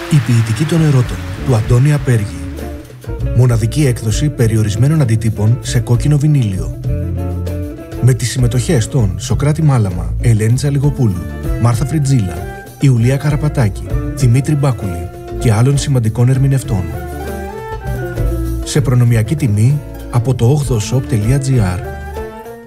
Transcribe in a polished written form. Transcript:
Η ποιητική των ερώτων του Αντώνη Απέργη. Μοναδική έκδοση περιορισμένων αντιτύπων σε κόκκινο βινίλιο. Με τις συμμετοχές των Σοκράτη Μάλαμα, Ελένη Τσαλιγοπούλου, Μάρθα Φριτζίλα, Ιουλία Καραπατάκη, Δημήτρη Μπάκουλη και άλλων σημαντικών ερμηνευτών. Σε προνομιακή τιμή από το 8shop.gr.